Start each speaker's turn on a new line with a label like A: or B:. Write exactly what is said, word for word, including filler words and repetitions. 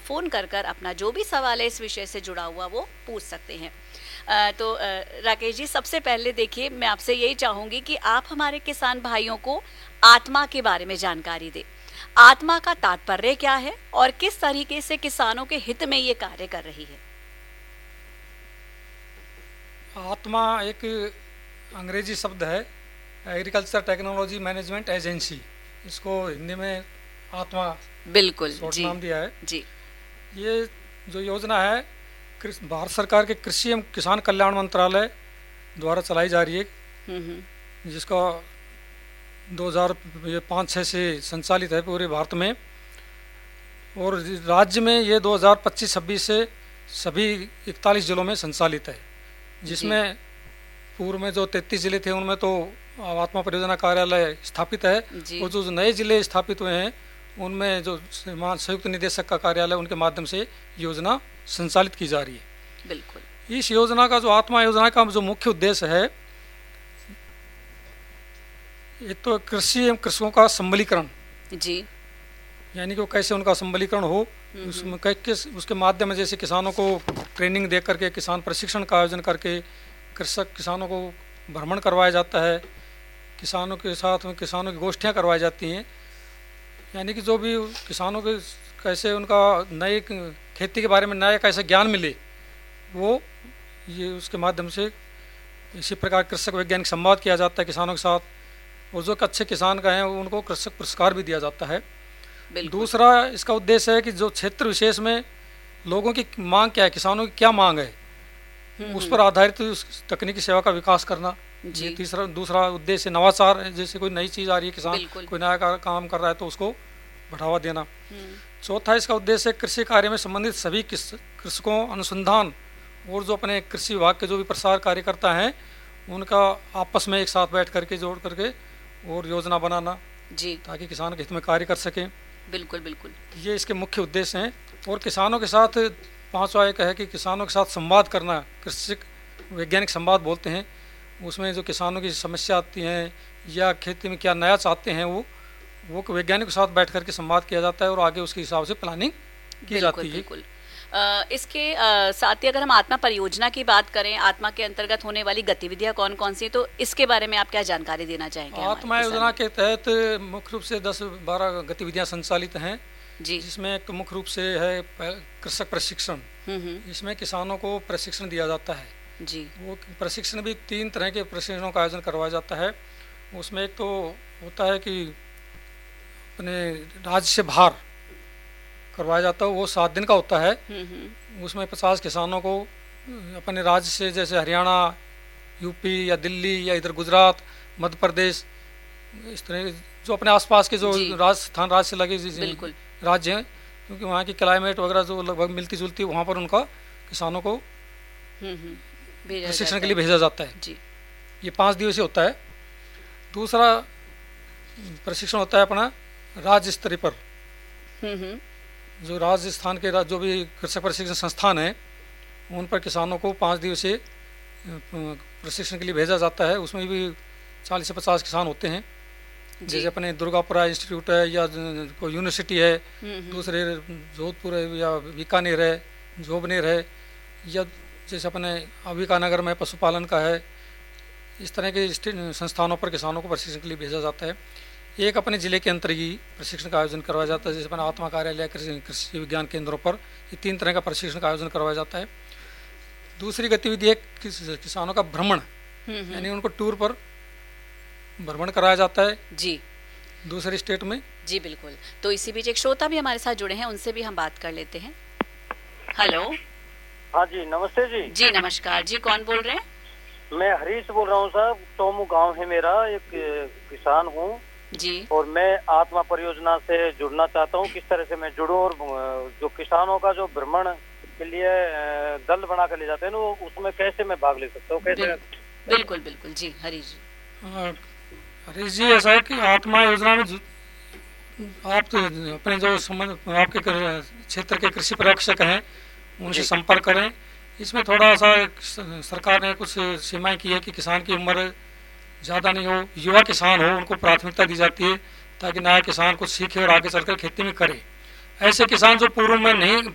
A: Phone कर कर अपना जो भी सवाल है इस विषय से जुड़ा हुआ वो पूछ सकते हैं। अ, तो अ, राकेश जी, सबसे पहले देखिए मैं आपसे यही चाहूँगी कि आप हमारे किसान भाइयों को आत्मा के बारे में जानकारी दें। आत्मा का तात्पर्य क्या है और किस तरीके से किसानों के हित में ये कार्य कर रही है?
B: आत्मा एक अंग्रेजी शब्द है, एग्रीकल्चर टेक्नोलॉजी मैनेजमेंट एजेंसी, इसको हिंदी में आत्मा
A: बिल्कुल
B: शॉर्ट
A: जी।
B: नाम दिया है।
A: जी।
B: ये जो योजना है कृषि- भारत सरकार के कृषि एवं किसान कल्याण मंत्रालय द्वारा चलाई जा रही है,
A: हम्म हम्म।
B: जिसका दो हज़ार ये पाँच छः से संचालित है पूरे भारत में, और राज्य में ये दो हज़ार पच्चीस छब्बीस से सभी इकतालीस जिलों में संचालित है, जिसमें पूर्व में जो तैंतीस जिले थे उनमें तो आत्मा परियोजना कार्यालय स्थापित है,
A: जी।
B: और जो नए जिले स्थापित हुए हैं उनमें जो श्रीमान संयुक्त निदेशक का कार्यालय उनके माध्यम से योजना संचालित की जा रही है।
A: बिल्कुल।
B: इस योजना का जो आत्मा योजना का जो मुख्य उद्देश्य है, एक तो कृषि एवं कृषकों का सम्बलीकरण,
A: जी।
B: यानी कि वो कैसे उनका सम्बलीकरण हो, उसमें कै किस उसके माध्यम में जैसे किसानों को ट्रेनिंग दे करके, किसान प्रशिक्षण का आयोजन करके कृषक किसानों को भ्रमण करवाया जाता है, किसानों के साथ में किसानों की गोष्ठियाँ करवाई जाती हैं, यानी कि जो भी किसानों के कैसे उनका नए खेती के बारे में नया कैसे ज्ञान मिले, वो ये उसके माध्यम से इसी प्रकार कृषक वैज्ञानिक संवाद किया जाता है किसानों के साथ, और जो अच्छे किसान का हैं उनको कृषक पुरस्कार भी दिया जाता है। दूसरा इसका उद्देश्य है कि जो क्षेत्र विशेष में लोगों की मांग क्या है, किसानों की क्या मांग है, उस पर आधारित उस तकनीकी सेवा का विकास करना। ये तीसरा दूसरा उद्देश्य नवाचार है, जैसे कोई नई चीज़ आ रही है, किसान कोई नया का, काम कर रहा है तो उसको बढ़ावा देना। चौथा इसका उद्देश्य कृषि कार्य में संबंधित सभी कृषकों, अनुसंधान और जो अपने कृषि विभाग के जो भी प्रसार कार्यकर्ता हैं उनका आपस में एक साथ बैठ करके जोड़ करके और योजना बनाना
A: जी, ताकि
B: किसान के हित में कार्य कर सकें।
A: बिल्कुल बिल्कुल,
B: ये इसके मुख्य उद्देश्य हैं। और किसानों के साथ पांचवा एक है कि किसानों के साथ संवाद करना, कृषि वैज्ञानिक संवाद बोलते हैं, उसमें जो किसानों की समस्या आती हैं या खेती में क्या नया चाहते हैं वो वो वैज्ञानिक के साथ बैठ करके संवाद किया जाता है और आगे उसके हिसाब से प्लानिंग की जाती है।
A: बिल्कुल। आ, इसके आ, साथ ही अगर हम आत्मा परियोजना की बात करें, आत्मा के अंतर्गत होने वाली गतिविधियां कौन कौन सी, तो इसके बारे में आप क्या जानकारी देना चाहेंगे?
B: आत्मा योजना के तहत मुख्य रूप से दस बारह गतिविधियां संचालित हैं
A: जी,
B: जिसमें एक तो मुख्य रूप से है कृषक प्रशिक्षण। इसमें किसानों को प्रशिक्षण दिया जाता है
A: जी।
B: वो प्रशिक्षण भी तीन तरह के प्रशिक्षणों का आयोजन करवाया जाता है। उसमें एक तो होता है कि अपने राज्य से बाहर करवाया जाता है, वो सात दिन का होता है। उसमें पचास किसानों को अपने राज्य से, जैसे हरियाणा, यूपी या दिल्ली या इधर गुजरात, मध्य प्रदेश, इस तरह जो अपने आसपास के जो राजस्थान राज्य से लगे राज्य हैं, क्योंकि वहाँ की क्लाइमेट वगैरह जो लगभग मिलती जुलती है, वहाँ पर उनका किसानों को प्रशिक्षण के लिए भेजा जाता है
A: जी।
B: ये पाँच दिवसीय होता है। दूसरा प्रशिक्षण होता है अपना राज्य स्तर पर, जो राजस्थान के जो भी कृषक प्रशिक्षण संस्थान हैं उन पर किसानों को पाँच दिवसीय प्रशिक्षण के लिए भेजा जाता है। उसमें भी चालीस से पचास किसान होते हैं, जैसे अपने दुर्गापुरा इंस्टीट्यूट है या कोई यूनिवर्सिटी है, दूसरे जोधपुर है या बीकानेर है, जोबनेर है, या जैसे अपने अंबिकानगर में पशुपालन का है। इस तरह के संस्थानों पर किसानों को प्रशिक्षण के लिए भेजा जाता है। एक अपने जिले के अंतर ही प्रशिक्षण का आयोजन करवाया जाता है, जैसे अपने आत्मा कार्यालय, कृषि कृषि विज्ञान केंद्रों पर ये तीन तरह का प्रशिक्षण का आयोजन करवाया जाता है। दूसरी गतिविधि है किसानों का भ्रमण, यानी उनको टूर पर भ्रमण कराया जाता है
A: जी,
B: दूसरे स्टेट में।
A: जी बिल्कुल। तो इसी बीच एक श्रोता भी हमारे साथ जुड़े हैं, उनसे भी हम बात कर लेते हैं। हेलो।
C: हाँ जी, नमस्ते जी।
A: जी नमस्कार जी, कौन बोल रहे हैं?
C: मैं हरीश बोल रहा हूँ साहब, टोमू गांव है मेरा, एक किसान हूँ
A: जी,
C: और मैं आत्मा परियोजना से जुड़ना चाहता हूँ। किस तरह से मैं जुड़ूं और जो किसानों का जो भ्रमण के लिए दल बना कर ले जाते हैं ना, उसमें कैसे मैं भाग ले सकता हूँ, कैसे?
A: बिल्कुल बिल्कुल जी। हरीश जी,
B: हरीश जी ऐसा है कि आत्मा योजना में आप तो अपने जो संबंध आपके क्षेत्र के कृषि पर्यवेक्षक हैं उनसे संपर्क करें। इसमें थोड़ा सा सरकार ने कुछ सीमाएं की है कि किसान की उम्र ज़्यादा नहीं हो, युवा किसान हो, उनको प्राथमिकता दी जाती है ताकि नया किसान कुछ सीखे और आगे चलकर खेती में करे। ऐसे किसान जो पूर्व में नहीं